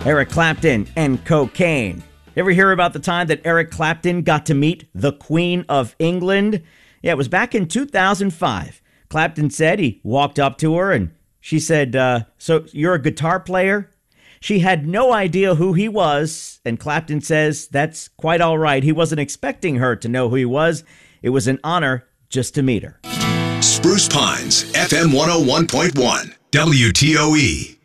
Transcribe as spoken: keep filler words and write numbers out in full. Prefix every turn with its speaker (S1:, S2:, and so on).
S1: Eric Clapton and cocaine. Ever hear about the time that Eric Clapton got to meet the Queen of England? Yeah, it was back in two thousand five. Clapton said he walked up to her and she said, uh, so you're a guitar player? She had no idea who he was, and Clapton says that's quite all right. He wasn't expecting her to know who he was. It was an honor just to meet her.
S2: Spruce Pines, F M one oh one point one, W T O E.